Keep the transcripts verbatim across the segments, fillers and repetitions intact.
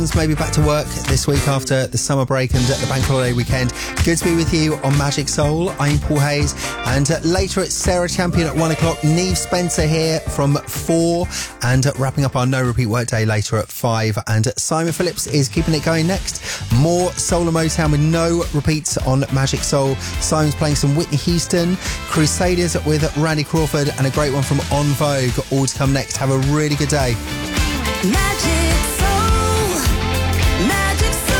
Maybe back to work this week after the summer break and the bank holiday weekend. Good to be with you on Magic Soul. I'm Paul Hayes, and uh, later it's Sarah Champion at one o'clock. Neve Spencer here from four, and uh, wrapping up our no repeat workday later at five. And uh, Simon Phillips is keeping it going next. More soul and Motown with no repeats on Magic Soul. Simon's playing some Whitney Houston, Crusaders with Randy Crawford, and a great one from En Vogue. All to come next. Have a really good day. Magic Soul, Magic Soul.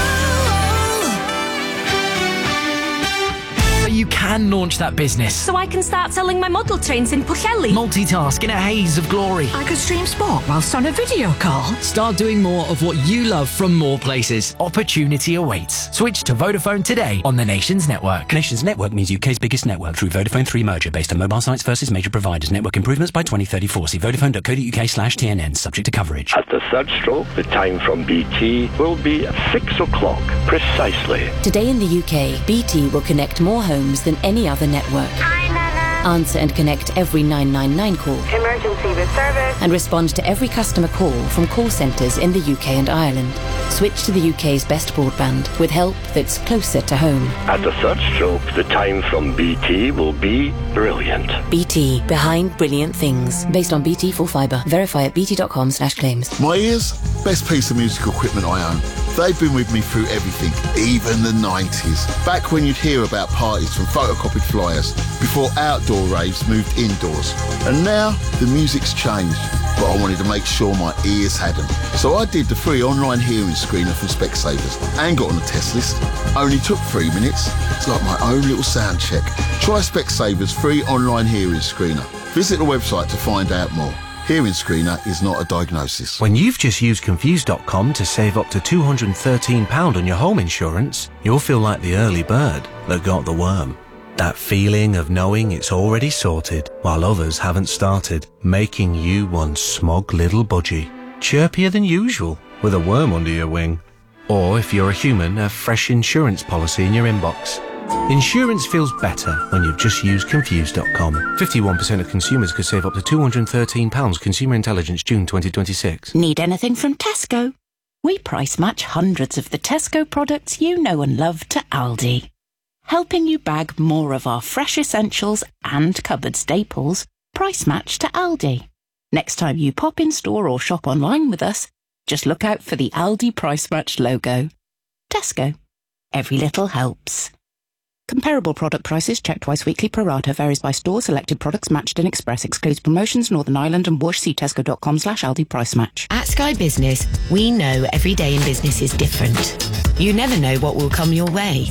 You can launch that business. So I can start selling my model trains in Pwllheli. Multitask in a haze of glory. I could stream sport whilst on a video call. Start doing more of what you love from more places. Opportunity awaits. Switch to Vodafone today on the Nations Network. Nations Network means U K's biggest network through Vodafone three merger based on mobile sites versus major providers. Network improvements by twenty thirty-four. See vodafone.co.uk slash TNN, subject to coverage. At the third stroke, the time from B T will be six o'clock precisely. Today in the U K, B T will connect more homes than any other network. Hi, Nana. Answer and connect every nine nine nine call. Emergency with service. And respond to every customer call from call centres in the U K and Ireland. Switch to the U K's best broadband with help that's closer to home. At the third stroke, the time from B T will be brilliant. B T, behind brilliant things. Based on B T full fibre. Verify at bt.com slash claims. My ears, best piece of musical equipment I own. They've been with me through everything, even the nineties. Back when you'd hear about parties from photocopied flyers, before outdoor raves moved indoors. And now, the music's changed, but I wanted to make sure my ears had them. So I did the free online hearing screener from Specsavers and got on the test list. Only took three minutes. It's like my own little sound check. Try Specsavers free online hearing screener. Visit the website to find out more. Hearing screener is not a diagnosis. When you've just used Confused dot com to save up to two hundred thirteen pounds on your home insurance, you'll feel like the early bird that got the worm. That feeling of knowing it's already sorted while others haven't started, making you one smug little budgie. Chirpier than usual with a worm under your wing. Or if you're a human, a fresh insurance policy in your inbox. Insurance feels better when you've just used Confused dot com. fifty-one percent of consumers could save up to two hundred thirteen pounds. Consumer Intelligence, June twenty twenty-six. Need anything from Tesco? We price match hundreds of the Tesco products you know and love to Aldi. Helping you bag more of our fresh essentials and cupboard staples, price match to Aldi. Next time you pop in store or shop online with us, just look out for the Aldi Price Match logo. Tesco. Every little helps. Comparable product prices checked twice weekly. Pro rata varies by store. Selected products matched in Express. Excludes promotions. Northern Ireland and Wash. See tesco.com slash Aldi Price Match. At Sky Business, we know every day in business is different. You never know what will come your way.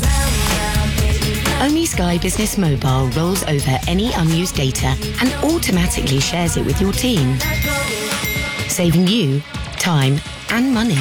Only Sky Business Mobile rolls over any unused data and automatically shares it with your team, saving you time and money.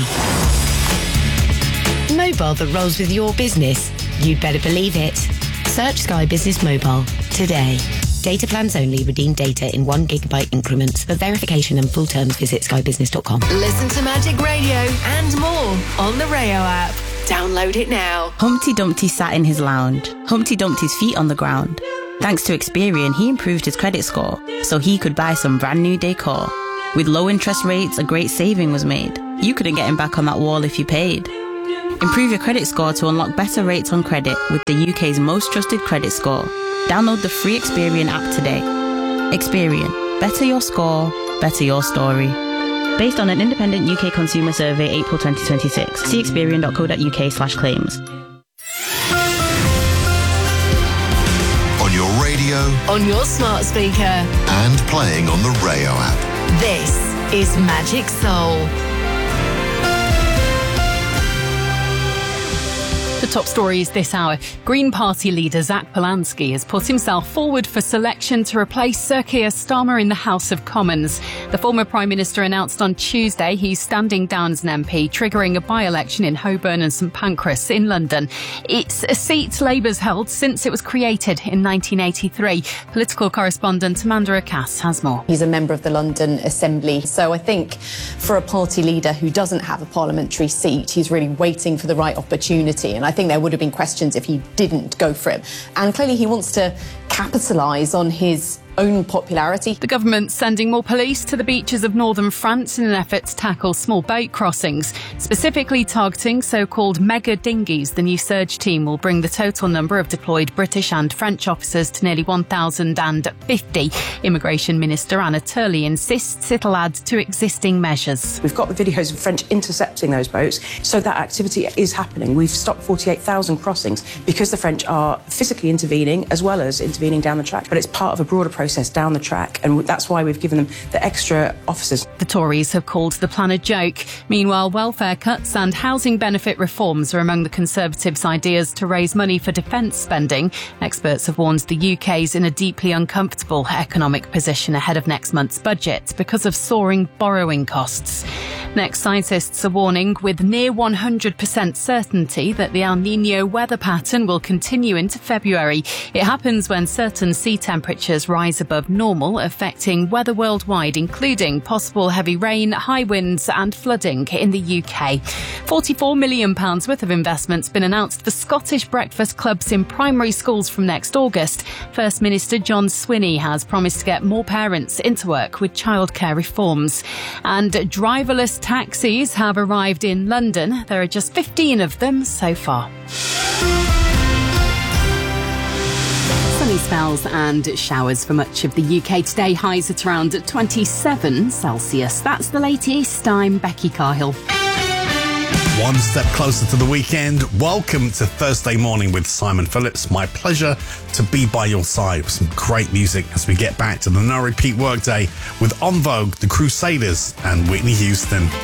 Mobile that rolls with your business. You'd better believe it. Search Sky Business Mobile today. Data plans only. Redeem data in one gigabyte increments. For verification and full terms, visit sky business dot com. Listen to Magic Radio and more on the Rayo app. Download it now. Humpty Dumpty sat in his lounge. Humpty dumped his feet on the ground. Thanks to Experian, he improved his credit score so he could buy some brand new decor. With low interest rates, a great saving was made. You couldn't get him back on that wall if you paid. Improve your credit score to unlock better rates on credit with the U K's most trusted credit score. Download the free Experian app today. Experian. Better your score, better your story. Based on an independent U K consumer survey, April twenty twenty-six. See experian.co.uk slash claims. On your radio. On your smart speaker. And playing on the Rayo app. This is Magic Soul. The top stories this hour. Green Party leader Zach Polanski has put himself forward for selection to replace Sir Keir Starmer in the House of Commons. The former Prime Minister announced on Tuesday he's standing down as an M P, triggering a by-election in Holborn and St Pancras in London. It's a seat Labour's held since it was created in nineteen eighty-three. Political correspondent Amanda Cass has more. He's a member of the London Assembly, so I think for a party leader who doesn't have a parliamentary seat, he's really waiting for the right opportunity. And I think there would have been questions if he didn't go for it. And clearly he wants to capitalise on his own popularity. The government's sending more police to the beaches of northern France in an effort to tackle small boat crossings, specifically targeting so-called mega dinghies. The new surge team will bring the total number of deployed British and French officers to nearly one thousand fifty. Immigration Minister Anna Turley insists it'll add to existing measures. We've got the videos of French intercepting those boats, so that activity is happening. We've stopped forty-eight thousand crossings because the French are physically intervening as well as intervening down the track. But it's part of a broader process down the track, and that's why we've given them the extra officers. The Tories have called the plan a joke. Meanwhile, welfare cuts and housing benefit reforms are among the Conservatives' ideas to raise money for defence spending. Experts have warned the U K's in a deeply uncomfortable economic position ahead of next month's budget because of soaring borrowing costs. Next, scientists are warning with near one hundred percent certainty that the El Niño weather pattern will continue into February. It happens when certain sea temperatures rise above normal, affecting weather worldwide, including possible heavy rain, high winds and flooding in the U K. forty-four million pounds worth of investment's been announced for Scottish breakfast clubs in primary schools from next August. First Minister John Swinney has promised to get more parents into work with childcare reforms. And driverless taxis have arrived in London. There are just fifteen of them so far. Sunny spells and showers for much of the U K today. Highs at around twenty-seven Celsius. That's the latest. I'm Becky Cahill. One step closer to the weekend. Welcome to Thursday Morning with Simon Phillips. My pleasure to be by your side with some great music as we get back to the no repeat workday with En Vogue, The Crusaders and Whitney Houston.